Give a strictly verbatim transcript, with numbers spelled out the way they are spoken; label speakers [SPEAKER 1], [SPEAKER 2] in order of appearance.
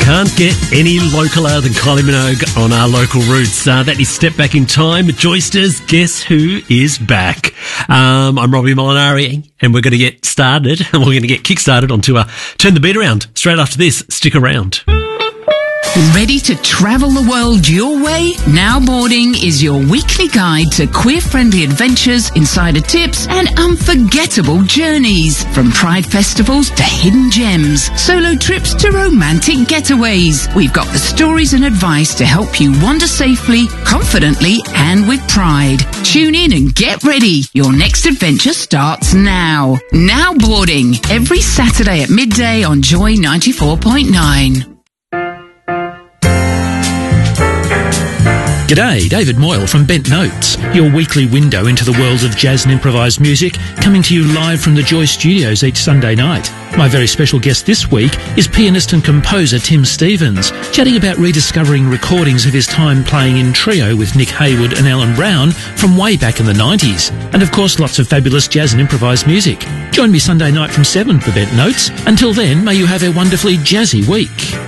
[SPEAKER 1] Can't get any localer than Kylie Minogue on our local roots. Uh, that is Step Back in Time. Joysters, guess who is back? Um, I'm Robbie Molinari, and we're going to get started, and we're going to get kick-started onto uh, Turn the Beat Around. Straight after this, stick around.
[SPEAKER 2] Ready to travel the world your way? Now Boarding is your weekly guide to queer-friendly adventures, insider tips and unforgettable journeys. From pride festivals to hidden gems, solo trips to romantic getaways. We've got the stories and advice to help you wander safely, confidently and with pride. Tune in and get ready. Your next adventure starts now. Now Boarding, every Saturday at midday on Joy ninety-four point nine.
[SPEAKER 3] G'day, David Moyle from Bent Notes, your weekly window into the world of jazz and improvised music, coming to you live from the Joy Studios each Sunday night. My very special guest this week is pianist and composer Tim Stevens, chatting about rediscovering recordings of his time playing in trio with Nick Haywood and Alan Brown from way back in the nineties. And of course, lots of fabulous jazz and improvised music. Join me Sunday night from seven for Bent Notes. Until then, may you have a wonderfully jazzy week.